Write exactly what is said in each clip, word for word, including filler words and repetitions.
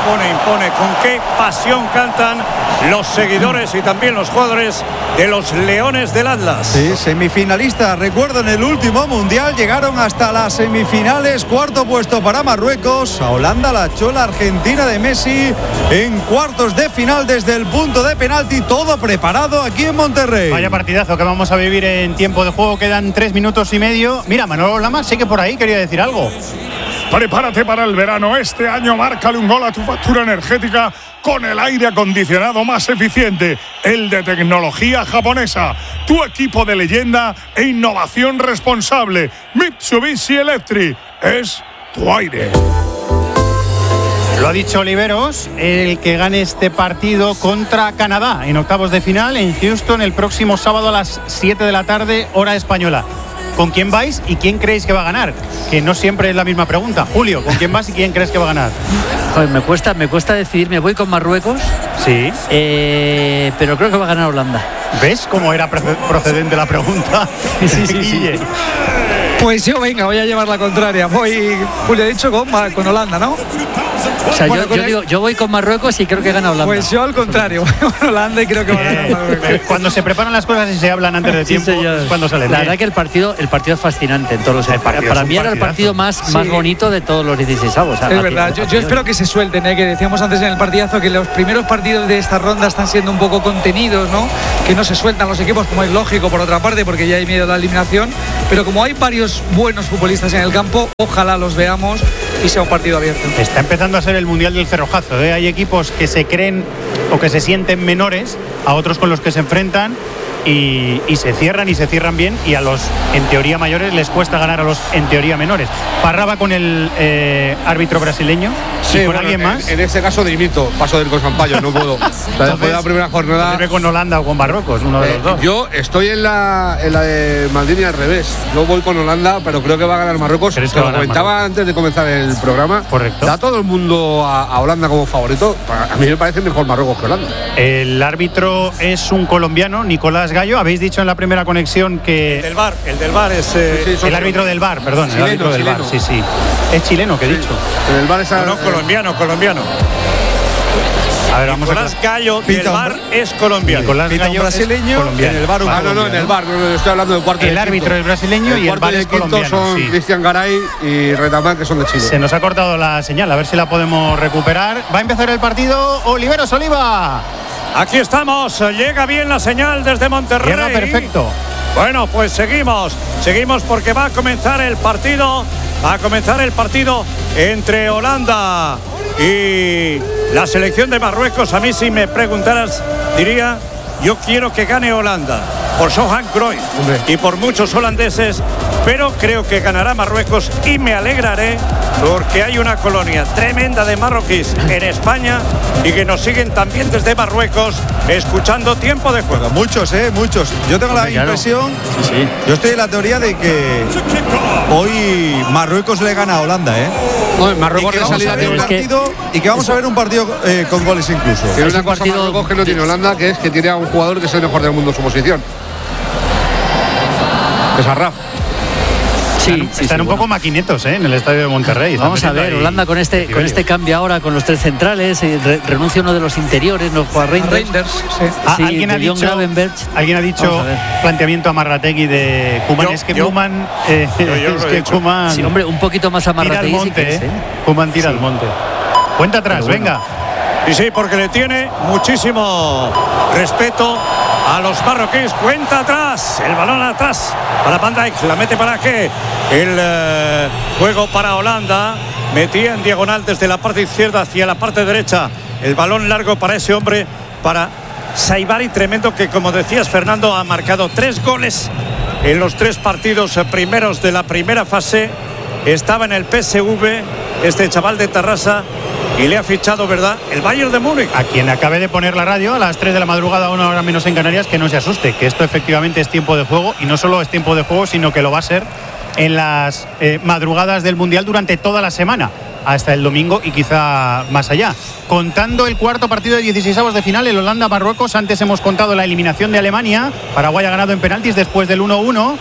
impone, impone. Con qué pasión cantan los seguidores y también los jugadores de los Leones del Atlas. Sí, semifinalistas. Recuerdo, en el último mundial llegaron hasta las semifinales. Cuarto puesto para Marruecos. A Holanda la echó la Argentina de Messi en cuartos de final desde el punto de penalti. Todo preparado aquí en Monterrey. Vaya partidazo que vamos a vivir en tiempo de juego. Quedan tres minutos y medio. Mira, Manolo Lama sé que por ahí quería decir algo. Prepárate para el verano. Este año márcale un gol a tu factura energética con el aire acondicionado más eficiente, el de tecnología japonesa. Tu equipo de leyenda e innovación responsable. Mitsubishi Electric es tu aire. Lo ha dicho Oliveros, el que gane este partido contra Canadá en octavos de final en Houston el próximo sábado a las siete de la tarde, hora española. ¿Con quién vais y quién creéis que va a ganar? Que no siempre es la misma pregunta. Julio, ¿con quién vas y quién crees que va a ganar? Pues me cuesta, me cuesta decidir. Me voy con Marruecos. Sí. Eh, pero creo que va a ganar Holanda. ¿Ves cómo era procedente la pregunta? Sí, sí, sí, sí. Pues yo, venga, voy a llevar la contraria. Voy, Julio ha dicho, con, con Holanda, ¿no? O sea, bueno, yo, yo, el... digo, yo voy con Marruecos y creo que gana Holanda. Pues yo al contrario, voy con Holanda y creo que va a ganar Marruecos. Cuando se preparan las cosas y se hablan antes de tiempo, sí, es cuando salen. La verdad que el partido, el partido es fascinante en todos los sentidos. Para mí era el partido más, sí. más bonito de todos los dieciseisavos. Es verdad, yo, yo espero que se suelten, ¿eh? Que decíamos antes en el partidazo que los primeros partidos de esta ronda están siendo un poco contenidos, ¿no? Que no se sueltan los equipos, como es lógico por otra parte, porque ya hay miedo a la eliminación. Pero como hay varios buenos futbolistas en el campo, ojalá los veamos y sea un partido abierto. Está empezando a ser el Mundial del Cerrojazo, ¿eh? Hay equipos que se creen o que se sienten menores a otros con los que se enfrentan y, y se cierran y se cierran bien, y a los en teoría mayores les cuesta ganar a los en teoría menores. Parraba con el eh, árbitro brasileño. Sí, ¿Y con bueno, alguien en, más? En este caso dimito, paso del Consampayo, no puedo. Después de la primera jornada. Con Holanda o con Marruecos, uno de eh, los dos. Yo estoy en la, en la de Madrid y al revés. Yo voy con Holanda, pero creo que va a ganar Marruecos. Te lo comentaba Marruecos? antes de comenzar el programa. Correcto. Da todo el mundo a, a Holanda como favorito. A mí me parece mejor Marruecos que Holanda. El árbitro es un colombiano, Nicolás Gallo. Habéis dicho en la primera conexión que el del V A R, el del V A R es eh, sí, sí, el árbitro del V A R, perdón, chileno, el árbitro del chileno. V A R, sí, sí. Es chileno, que he sí. dicho. El del V A R es no, no, colombiano, colombiano. A ver, vamos Nicolás a Gallo del V A R es colombiano. Nicolás Gallo brasileño, colombiano. En el V A R un ah, no, no, en el V A R, no, no, estoy hablando del cuarto. El árbitro es brasileño el y el V A R es colombiano. Son sí. Cristian Garay y Retamán, que son de Chile. Se nos ha cortado la señal, a ver si la podemos recuperar. Va a empezar el partido. Oliveros Oliva. Aquí estamos, llega bien la señal desde Monterrey. Llega perfecto. Bueno, pues seguimos, seguimos porque va a comenzar el partido, va a comenzar el partido entre Holanda y la selección de Marruecos. A mí, si me preguntaras, diría, yo quiero que gane Holanda, por Johan Cruyff y por muchos holandeses, pero creo que ganará Marruecos y me alegraré porque hay una colonia tremenda de marroquíes en España y que nos siguen también desde Marruecos escuchando Tiempo de Juego. Muchos, eh, muchos. Yo tengo la impresión, sí, sí. yo estoy en la teoría de que hoy Marruecos le gana a Holanda, eh. No, Marruecos y que vamos a ver un partido y que vamos a ver un partido eh, con goles incluso. Tiene una cosa partido... Marruecos que no tiene Holanda, que es que tiene a un jugador que es el mejor del mundo en su posición. Es Arraf. Sí, están, sí, están sí, un bueno. poco maquinitos, ¿eh? En el estadio de Monterrey. Vamos a ver, Holanda con este con este cambio ahora con los tres centrales, eh, re, renuncia uno de los interiores, no juega Reinders. Reinders sí. Ah, sí, ¿Alguien, ha dicho, ¿Alguien ha dicho planteamiento a Marrategui de Koeman? Es que Koeman eh, es que Koeman sí, hombre, un poquito más a Marrategui. Tira al monte, sí ¿eh? Koeman tira sí. al monte. Cuenta atrás, bueno. venga. Y sí, porque le tiene muchísimo respeto a los marroquíes. Cuenta atrás, el balón atrás para Van Dijk, la mete para qué. El eh, juego para Holanda, metía en diagonal desde la parte izquierda hacia la parte derecha. El balón largo para ese hombre, para Saibari, tremendo, que como decías, Fernando, ha marcado tres goles en los tres partidos primeros de la primera fase. Estaba en el P S V, este chaval de Tarrasa, y le ha fichado, ¿verdad?, el Bayern de Múnich. A quien acabe de poner la radio a las tres de la madrugada, una hora menos en Canarias, que no se asuste, que esto efectivamente es tiempo de juego, y no solo es tiempo de juego, sino que lo va a ser en las eh, madrugadas del Mundial durante toda la semana, hasta el domingo y quizá más allá. Contando el cuarto partido de dieciseisavos de final, el Holanda-Marruecos. Antes hemos contado la eliminación de Alemania. Paraguay ha ganado en penaltis después del uno uno.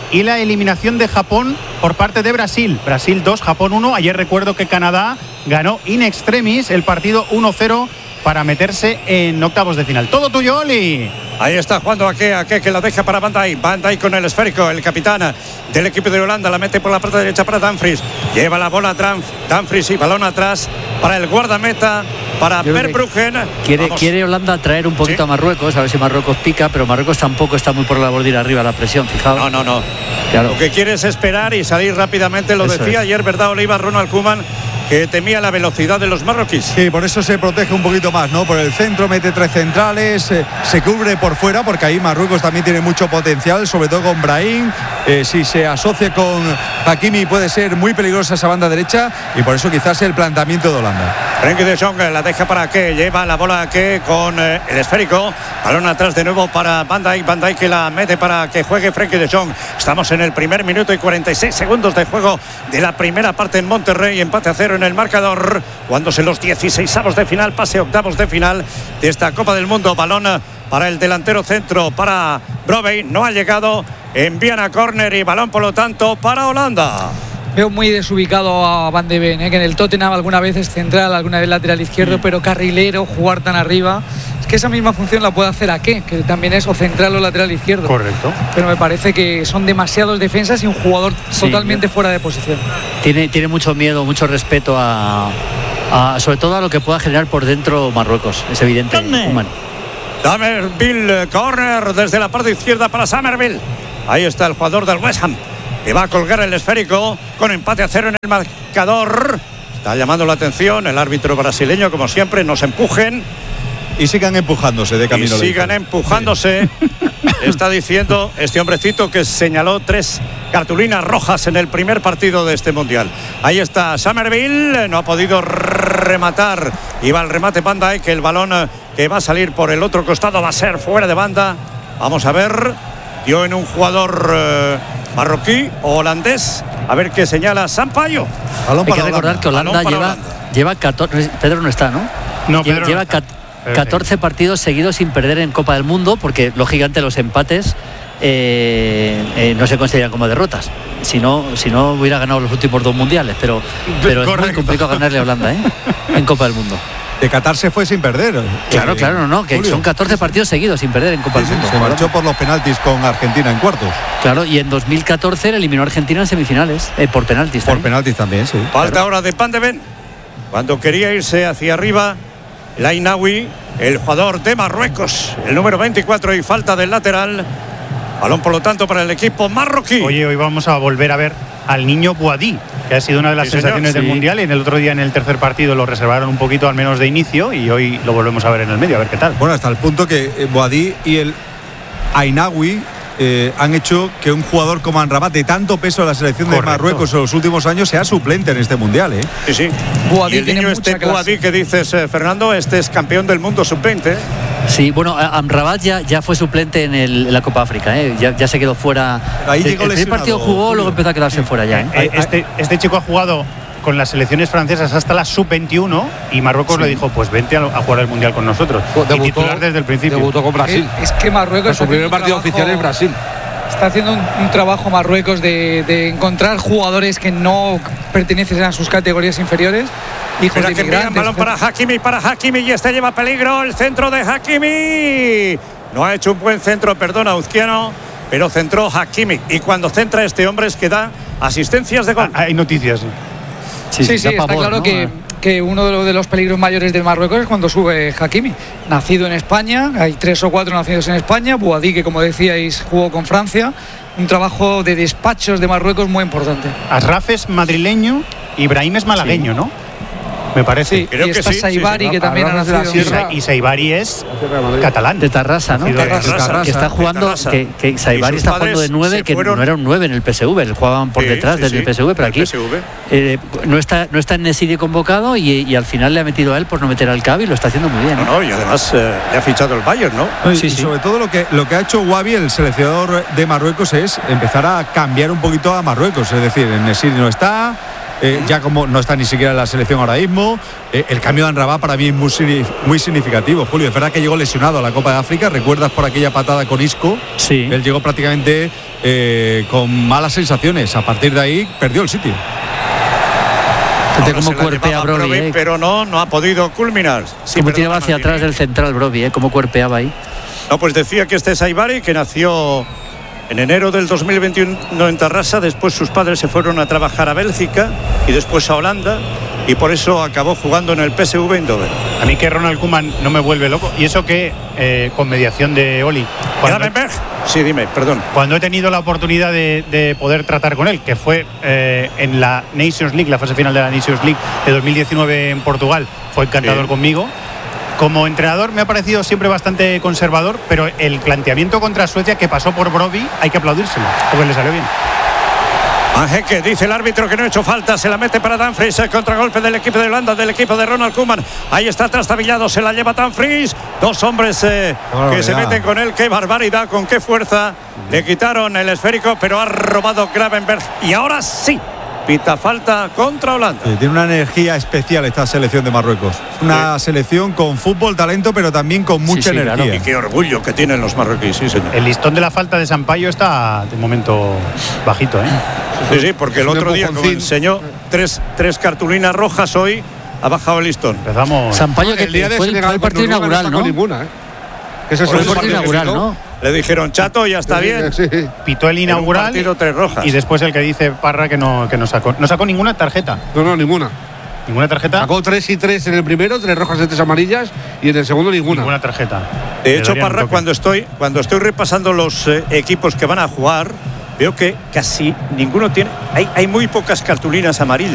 y la eliminación de Japón por parte de Brasil. Brasil dos, Japón uno. Ayer recuerdo que Canadá ganó in extremis el partido uno cero para meterse en octavos de final. Todo tuyo, Oli. Ahí está jugando Ake, Ake que la deja para Van Dijk. Van Dijk con el esférico, el capitán del equipo de Holanda, la mete por la parte derecha para Dumfries. Lleva la bola Dumfries y balón atrás para el guardameta, para Verbruggen. Quiere, quiere Holanda traer un poquito ¿Sí? a Marruecos, a ver si Marruecos pica, pero Marruecos tampoco está muy por la labor de ir arriba a la presión, fijaos. No, no, no. Claro. Lo que quiere es esperar y salir rápidamente, lo Eso decía es. ayer, ¿verdad, Oliva? Ronald Koeman, que temía la velocidad de los marroquíes. Sí, por eso se protege un poquito más, ¿no? Por el centro, mete tres centrales, eh, se cubre por fuera, porque ahí Marruecos también tiene mucho potencial, sobre todo con Brahim. Eh, si se asocia con Hakimi puede ser muy peligrosa esa banda derecha, y por eso quizás el planteamiento de Holanda. Frenkie de Jong la deja para que lleva la bola que con eh, el esférico, balón atrás de nuevo para Van Dijk, Van Dijk que la mete para que juegue Frenkie de Jong. Estamos en el primer minuto y cuarenta y seis segundos de juego de la primera parte en Monterrey, empate a cero en el marcador, jugándose los dieciseisavos de final, pase octavos de final de esta Copa del Mundo. Balón para el delantero centro, para Brobbey, no ha llegado, envían a córner y balón por lo tanto para Holanda. Veo muy desubicado a Van de Ven, ¿eh? que en el Tottenham alguna vez es central, alguna vez lateral izquierdo, mm. pero carrilero, jugar tan arriba. Es que esa misma función la puede hacer Ake, que también es o central o lateral izquierdo. Correcto. Pero me parece que son demasiados defensas y un jugador sí, totalmente ¿eh? fuera de posición. Tiene, tiene mucho miedo, mucho respeto a, a, sobre todo a lo que pueda generar por dentro Marruecos, es evidente. Summerville, corner desde la parte izquierda para Summerville. Ahí está el jugador del West Ham, que va a colgar el esférico con empate a cero en el marcador. Está llamando la atención el árbitro brasileño, como siempre, nos empujen. Y sigan empujándose de camino. Y sigan empujándose. Sí. Está diciendo este hombrecito que señaló tres cartulinas rojas en el primer partido de este mundial. Ahí está Summerville, no ha podido rematar. Y va el remate Van Dijk, que el balón que va a salir por el otro costado va a ser fuera de banda. Vamos a ver. Dio en un jugador eh, marroquí o holandés. A ver qué señala Sampaio. Hay que recordar Holanda. que Holanda lleva, Holanda. lleva catorce. Pedro no está, ¿no? No, Pedro lleva no está. catorce partidos seguidos sin perder en Copa del Mundo, porque lógicamente los empates eh, eh, no se consideran como derrotas. Si no, si no hubiera ganado los últimos dos mundiales, pero, pero es muy complicado ganarle a Holanda, ¿eh? En Copa del Mundo. De Qatar se fue sin perder. Claro, eh, claro, no, no, que Julio. Son catorce partidos seguidos sin perder en Copa sí, del Mundo. Se marchó por los penaltis con Argentina en cuartos. Claro, y en dos mil catorce le eliminó a Argentina en semifinales, eh, por penaltis Por también. penaltis también, sí. Falta claro. ahora de Van de Ven. Cuando quería irse hacia arriba, El Ainaoui, el jugador de Marruecos, el número veinticuatro, y falta del lateral. Balón, por lo tanto, para el equipo marroquí. Oye, hoy vamos a volver a ver al niño Boadí, que ha sido una de las sí, sensaciones señor, del sí. Mundial, y en el otro día en el tercer partido lo reservaron un poquito al menos de inicio, y hoy lo volvemos a ver en el medio, a ver qué tal. Bueno, hasta el punto que Boadí y el Ainaoui eh, han hecho que un jugador como Amrabat, de tanto peso en la selección Correcto. de Marruecos en los últimos años, sea suplente en este Mundial, ¿eh? Sí, sí. Boadí, y el niño este Boadí que dices, eh, Fernando, este es campeón del mundo sub veinte. Sí, bueno, Amrabat ya, ya fue suplente en, el, en la Copa África, ¿eh? ya, ya se quedó fuera. Ahí llegó el primer partido jugó, Julio. Luego empezó a quedarse fuera ya. ¿eh? Este, este chico ha jugado con las selecciones francesas hasta la sub veintiuno, y Marruecos sí. le dijo, pues vente a, a jugar el Mundial con nosotros. Debutó, y titular desde el principio. Debutó con Brasil. Es, es que Marruecos... Su primer partido trabajo, oficial es Brasil. Está haciendo un, un trabajo Marruecos de, de encontrar jugadores que no pertenecen a sus categorías inferiores. Hijos de que envían balón para Hakimi, para Hakimi, y este lleva peligro, el centro de Hakimi. No ha hecho un buen centro, perdona, Uzquiano, pero centró Hakimi. Y cuando centra este hombre es que da asistencias de gol. Ah, hay noticias. Sí, sí, sí, sí está pavor, claro, ¿no? que, que uno de los, de los peligros mayores de Marruecos es cuando sube Hakimi. Nacido en España, hay tres o cuatro nacidos en España. Boadí, que como decíais, jugó con Francia. Un trabajo de despachos de Marruecos muy importante. Asraf es madrileño y Brahim es malagueño, sí. ¿no? Me parece. Sí, creo y que está sí, Saibari, sí, sí. que también ha nacido. Y Saibari es catalán. De Tarrasa, ¿no? De Tarrasa, Tarrasa, que está jugando, que, que Saibari está jugando de nueve, que no era un nueve en el P S V, le jugaban por sí, detrás sí, del sí. P S V, pero aquí eh, no está no está en Nesiri convocado, y, y al final le ha metido a él por no meter al Cavi, y lo está haciendo muy bien. No, no, y además eh, le ha fichado el Bayern, ¿no? Y, sí, y sí. sobre todo lo que, lo que ha hecho Wabi, el seleccionador de Marruecos, es empezar a cambiar un poquito a Marruecos, es decir, en Nesiri no está. eh, ya como no está ni siquiera en la selección ahora mismo. Eh, el cambio de Amrabat para mí es muy, muy significativo, Julio. Es verdad que llegó lesionado a la Copa de África, ¿recuerdas por aquella patada con Isco? Sí. Él llegó prácticamente eh, con malas sensaciones. A partir de ahí perdió el sitio. Fíjate cómo cuerpea Brobbey, Brobbey, eh. pero no, no ha podido culminar. Sí, como tiraba hacia atrás del central Brobbey, eh, cómo cuerpeaba ahí. No, pues decía que este es Saibari, que nació en enero del dos mil veintiuno en Tarrasa. Después sus padres se fueron a trabajar a Bélgica y después a Holanda, y por eso acabó jugando en el P S V Eindhoven. A mí que Ronald Koeman no me vuelve loco, y eso que eh, con mediación de Oli. Gravenberch, sí, dime, perdón. Cuando he tenido la oportunidad de, de poder tratar con él, que fue eh, en la Nations League, la fase final de la Nations League de dos mil diecinueve en Portugal, fue encantador sí. conmigo. Como entrenador me ha parecido siempre bastante conservador, pero el planteamiento contra Suecia que pasó por Brobbey hay que aplaudírselo, porque le salió bien. Ángel, que dice el árbitro que no ha hecho falta, se la mete para Dumfries, el contragolpe del equipo de Holanda, del equipo de Ronald Koeman. Ahí está trastabillado, se la lleva Dumfries. Dos hombres eh, que se meten con él. Qué barbaridad, con qué fuerza. Le quitaron el esférico, pero ha robado Gravenberch. Y ahora sí, pita falta contra Holanda. Sí, tiene una energía especial esta selección de Marruecos. Una sí. selección con fútbol, talento, pero también con mucha sí, sí, energía. Claro. Y qué orgullo que tienen los marroquíes, sí, señor. El listón de la falta de Sampaio está de momento bajito, ¿eh? Sí, sí, porque el otro día, como enseñó tres, tres cartulinas rojas, hoy ha bajado el listón. Empezamos. Sampaio, que el día de fue, fue el partido inaugural, ¿no? Ninguna, ¿eh? Ese es el partido inaugural, ¿no? Le dijeron, chato, ya está bien. Sí. Pitó el inaugural partido, tres rojas. Y después el que dice Parra que no, que no sacó. No sacó ninguna tarjeta. No, no, ninguna. ¿Ninguna tarjeta? Sacó tres y tres en el primero, tres rojas y tres amarillas, y en el segundo ninguna. Ninguna tarjeta. De hecho, Parra, cuando estoy, cuando estoy repasando los eh, equipos que van a jugar, veo que casi ninguno tiene. Hay, hay muy pocas cartulinas amarillas.